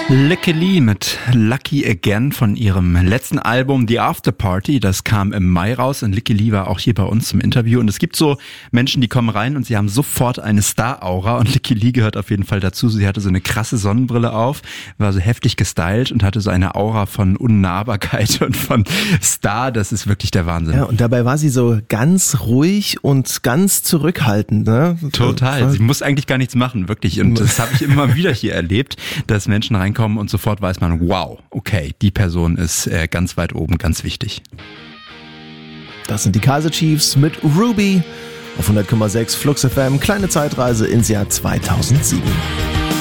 Licky Lee mit Lucky Again von ihrem letzten Album The After Party. Das kam im Mai raus und Licky Lee war auch hier bei uns zum Interview. Und es gibt so Menschen, die kommen rein und sie haben sofort eine Star-Aura und Licky Lee gehört auf jeden Fall dazu. Sie hatte so eine krasse Sonnenbrille auf, war so heftig gestylt und hatte so eine Aura von Unnahbarkeit und von Star. Das ist wirklich der Wahnsinn. Ja, und dabei war sie so ganz ruhig und ganz zurückhaltend, ne? Total. Sie muss eigentlich gar nichts machen, wirklich. Und das habe ich immer wieder hier erlebt, dass Menschen reinkommen und sofort weiß man, wow, okay, die Person ist ganz weit oben, ganz wichtig. Das sind die Kaiser Chiefs mit Ruby auf 100,6 Flux FM. Kleine Zeitreise ins Jahr 2007.